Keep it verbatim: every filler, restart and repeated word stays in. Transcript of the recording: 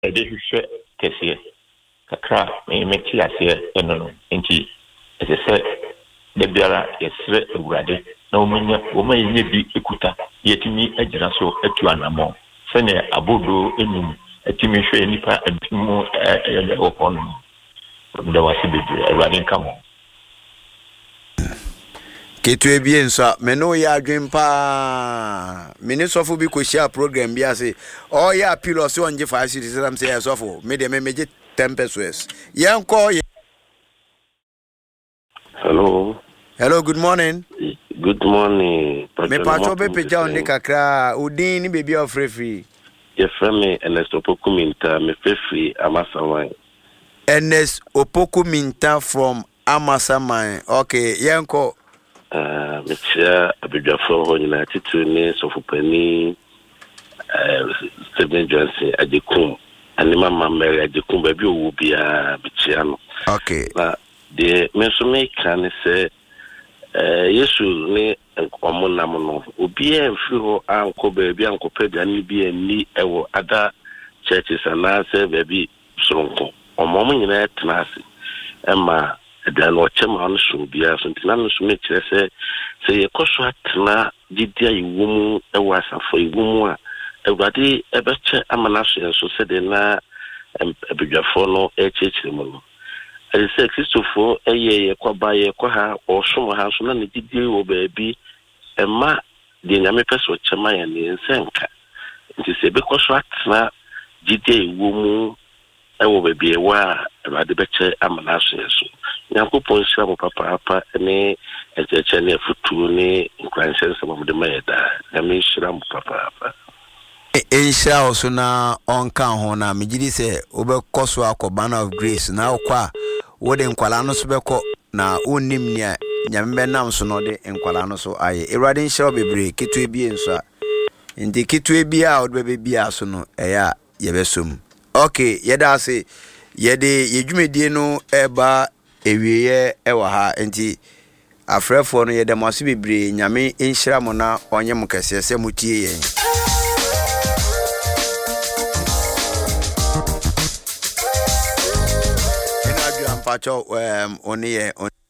de hwehwe kese kakra me meti ase eno no enti ese se de biara yesre ewurade na omanya omanya bi ekuta yetimi agira so atu anamo sene abodo enum etimi hwe nipa abimu e opono ndo wasi bebre ewurade nkamo ketu ebie nso me no ya adwen pa me ne sofo bi ko share program bi ase o ya appeal so onje fa series am say sofo me de me meje ten pesos yanko. Hello. Hello, good morning. Good morning. Me pacho be peja on de kakra odin ni baby of free. Ye frame Ernest Opoku Minta me free Amasaman. Ernest Opoku Minta from Amasaman. Okay, yanko. Uh, me chia abidwafo ho nyina titu ni sofopani uh, Stephen Johnson ajekum anima mamere ajekum ba bi owu bia me chia no. Okay. Na de me so me kan se eh Yesu ni enkomo nam no obi e mfi ho anko ba bi anko peda ni bi ani ewo ada churches ana se ba bi sonko omom nyina etnase ema dan ochema no so bia so ntina no so me kire se se ye koso atna didia iwum ewo asafo iwum a ewade ebeche amanaso enso se de na abidwafo no echechire mu no I say Christopher eye ye kwaba ye kwa ha osom ha so na ne didie wo baabi ema de nyame peso chema ya ne nsenka nti se be koso atna didie iwo mu ewo baabi e wa ewade beche amanaso enso Yankopon shira mo papa papa ne echeche ne futu ne nkransen se mo de mayeda na me shira mo papa papa Ensha also na onka ho na megidi se obekoso akoba na of grace na okwa wode nkwala no so beko na onim nia nyame benam so no de nkwala no so aye erade nsha obebre kitu ebie nso a ndi kitu ebie a ode bebia so no eya yebesom. Okay, yeda ase yede yedwumedie no eba ewieye ewa ha enti afrefo no yede maso bebre nyame enhyira mo na onye mo kese se mutie yen. Pacho um oni